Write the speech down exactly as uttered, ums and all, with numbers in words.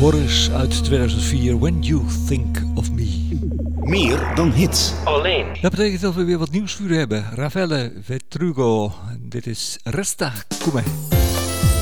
Boris uit tweeduizend vier, When You Think of Me. Meer dan hits. Alleen. Dat betekent dat we weer wat nieuws voor u hebben. Raffaele Vetrugo, dit is Resta Come.